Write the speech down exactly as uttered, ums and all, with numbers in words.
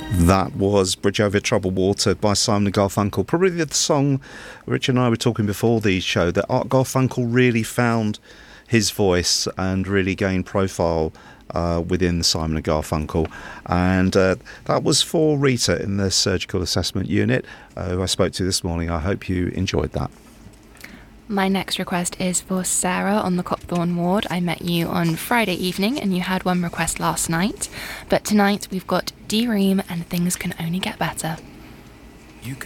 That was Bridge Over Troubled Water by Simon and Garfunkel. Probably the song Richard and I were talking before the show that Art Garfunkel really found his voice and really gained profile uh, within Simon and Garfunkel. And uh, that was for Rita in the surgical assessment unit, uh, who I spoke to this morning. I hope you enjoyed that. My next request is for Sarah on the Copthorne ward. I met you on Friday evening and you had one request last night. But tonight we've got D-Ream and Things Can Only Get Better.